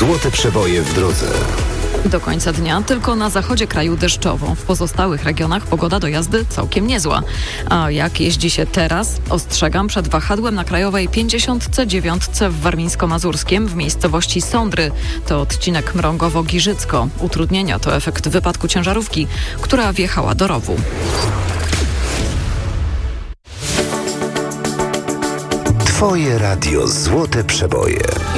Złote przeboje w drodze. Do końca dnia tylko na zachodzie kraju deszczowo. W pozostałych regionach pogoda do jazdy całkiem niezła. A jak jeździ się teraz? Ostrzegam przed wahadłem na krajowej 59 w Warmińsko-Mazurskiem w miejscowości Sądry. To odcinek Mrągowo-Giżycko. Utrudnienia to efekt wypadku ciężarówki, która wjechała do rowu. Twoje radio Złote przeboje.